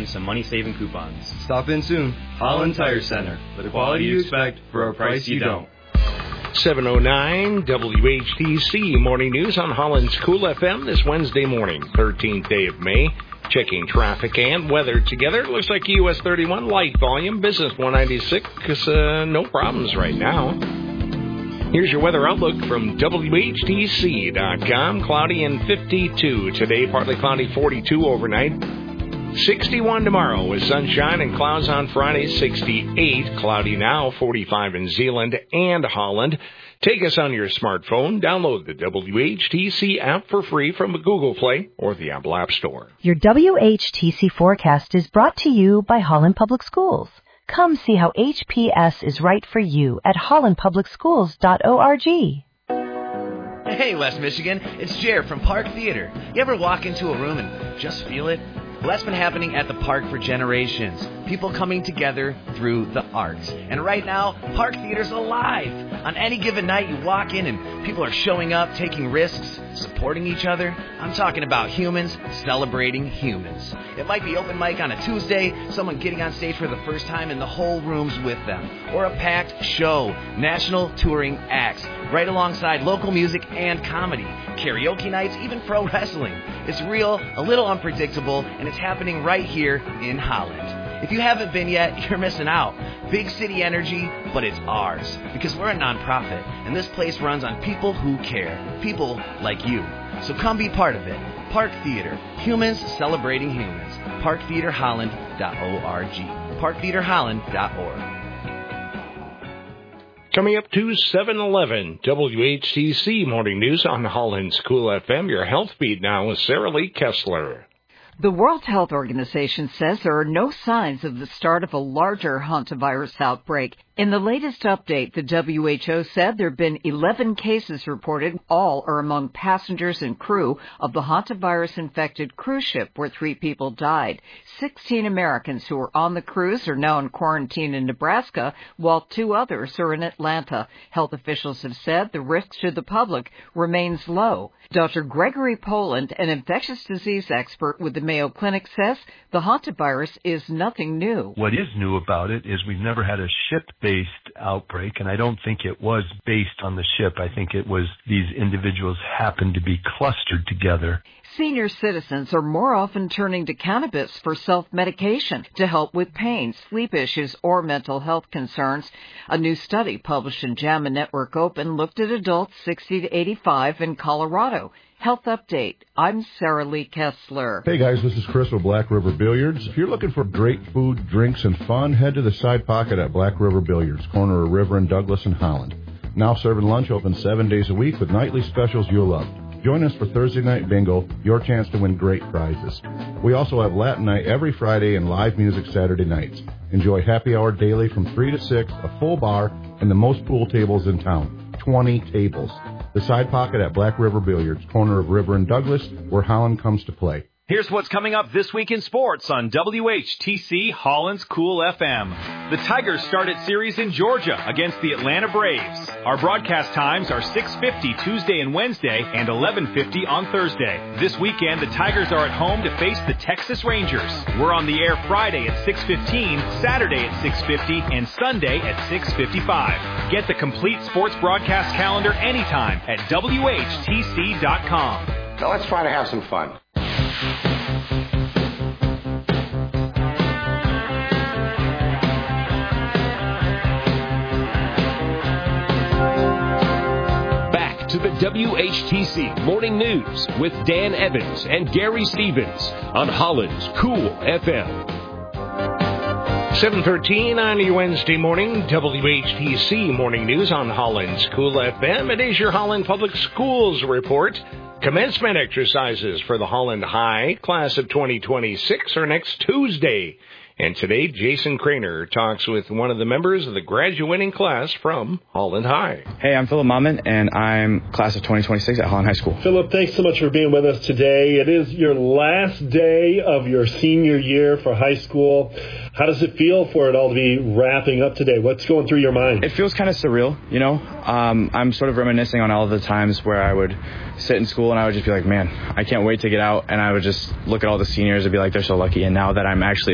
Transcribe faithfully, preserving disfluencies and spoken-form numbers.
and some money-saving coupons. Stop in soon. Holland Tire Center. The quality you expect for a price you don't. seven oh nine W H T C Morning News on Holland's Cool F M this Wednesday morning, thirteenth day of May. Checking traffic and weather together. It looks like U S thirty-one light volume, business one ninety-six, uh, no problems right now. Here's your weather outlook from W H T C dot com. Cloudy and fifty-two today, partly cloudy, forty-two overnight. sixty-one tomorrow with sunshine and clouds on Friday, sixty-eight. Cloudy now, forty-five in Zeeland and Holland. Take us on your smartphone. Download the W H T C app for free from the Google Play or the Apple App Store. Your W H T C forecast is brought to you by Holland Public Schools. Come see how H P S is right for you at holland public schools dot org. Hey, West Michigan, it's Jer from Park Theater. You ever walk into a room and just feel it? Well, that's been happening at the park for generations. People coming together through the arts. And right now, Park Theater's alive. On any given night, you walk in and people are showing up, taking risks, supporting each other. I'm talking about humans celebrating humans. It might be open mic on a Tuesday, someone getting on stage for the first time and the whole room's with them. Or a packed show, national touring acts, right alongside local music and comedy. Karaoke nights, even pro wrestling. It's real, a little unpredictable, and it's happening right here in Holland. If you haven't been yet, you're missing out. Big city energy, but it's ours. Because we're a nonprofit, and this place runs on people who care. People like you. So come be part of it. Park Theater. Humans celebrating humans. park theater holland dot org. park theater holland dot org. Coming up to seven eleven W H T C Morning News on Holland's Cool F M. Your health feed now with Sarah Lee Kessler. The World Health Organization says there are no signs of the start of a larger hantavirus outbreak. In the latest update, the W H O said there have been eleven cases reported. All are among passengers and crew of the hantavirus-infected cruise ship where three people died. Sixteen Americans who were on the cruise are now in quarantine in Nebraska, while two others are in Atlanta. Health officials have said the risk to the public remains low. Doctor Gregory Poland, an infectious disease expert with the Mayo Clinic, says the hantavirus is nothing new. What is new about it is we've never had a ship-based outbreak, and I don't think it was based on the ship. I think it was these individuals happened to be clustered together. Senior citizens are more often turning to cannabis for self-medication to help with pain, sleep issues, or mental health concerns. A new study published in JAMA Network Open looked at adults sixty to eighty-five in Colorado. Health Update. I'm Sarah Lee Kessler. Hey guys, this is Chris with Black River Billiards. If you're looking for great food, drinks, and fun, head to the Side Pocket at Black River Billiards, corner of River and Douglas in Holland. Now serving lunch, open seven days a week with nightly specials you'll love. Join us for Thursday Night Bingo, your chance to win great prizes. We also have Latin Night every Friday and live music Saturday nights. Enjoy happy hour daily from three to six, a full bar, and the most pool tables in town. twenty tables. The Side Pocket at Black River Billiards, corner of River and Douglas, where Holland comes to play. Here's what's coming up this week in sports on W H T C Holland's Cool F M. The Tigers start its series in Georgia against the Atlanta Braves. Our broadcast times are six fifty Tuesday and Wednesday and eleven fifty on Thursday. This weekend, the Tigers are at home to face the Texas Rangers. We're on the air Friday at six fifteen, Saturday at six fifty, and Sunday at six fifty-five. Get the complete sports broadcast calendar anytime at W H T C dot com. Now let's try to have some fun. Back to the W H T C Morning News with Dan Evans and Gary Stevens on Holland's Cool F M. seven thirteen on your Wednesday morning, W H T C Morning News on Holland's Cool F M. It is your Holland Public Schools report. Commencement exercises for the Holland High class of twenty twenty-six are next Tuesday. And today, Jason Craner talks with one of the members of the graduating class from Holland High. Hey, I'm Philip Mammon, and I'm class of twenty twenty-six at Holland High School. Philip, thanks so much for being with us today. It is your last day of your senior year for high school. How does it feel for it all to be wrapping up today? What's going through your mind? It feels kind of surreal, you know. Um, I'm sort of reminiscing on all of the times where I would sit in school and I would just be like, man, I can't wait to get out. And I would just look at all the seniors and be like, they're so lucky. And now that I'm actually